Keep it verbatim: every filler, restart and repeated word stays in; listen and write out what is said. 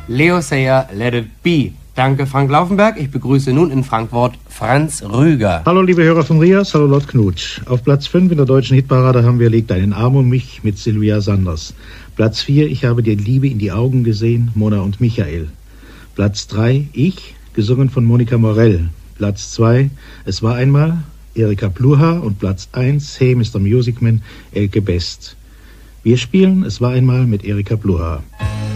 Leo Sayer, Let It Be. Danke, Frank Laufenberg. Ich begrüße nun in Frankfurt Franz Rüger. Hallo, liebe Hörer von Rias. Hallo, Lord Knut. Auf Platz fünf in der deutschen Hitparade haben wir Leg deinen Arm um mich mit Sylvia Sanders. Platz vier, Ich habe dir Liebe in die Augen gesehen, Mona und Michael. Platz drei, Ich, gesungen von Monika Morell. Platz zwei, Es war einmal, Erika Pluha. Und Platz eins, Hey Mister Musicman, Elke Best. Wir spielen Es war einmal mit Erika Pluha.